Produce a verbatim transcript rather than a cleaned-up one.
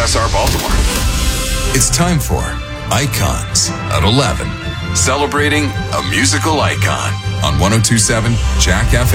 S R Baltimore. It's time for Icons at eleven. Celebrating a musical icon on one oh two point seven Jack F M.